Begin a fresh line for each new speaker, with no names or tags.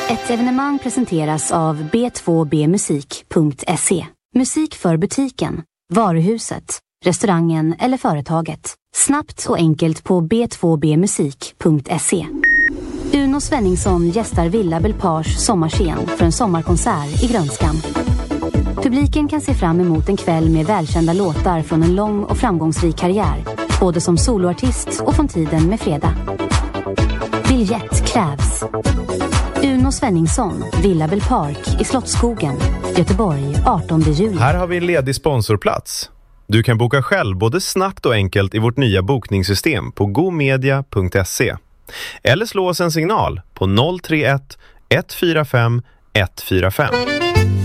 Ett evenemang presenteras av b2bmusik.se. Musik för butiken, varuhuset, restaurangen eller företaget. Snabbt och enkelt på b2bmusik.se. Uno Svenningsson gästar Villa Belpage sommarscen för en sommarkonsert i Grönskan. Publiken kan se fram emot en kväll med välkända låtar från en lång och framgångsrik karriär, både som soloartist och från tiden med Fredag. Biljett krävs. Uno Svenningsson, Villa Belpark i Slottsskogen, Göteborg, 18 juli.
Här har vi en ledig sponsorplats. Du kan boka själv både snabbt och enkelt i vårt nya bokningssystem på gomedia.se. Eller slå oss en signal på 031 145 145.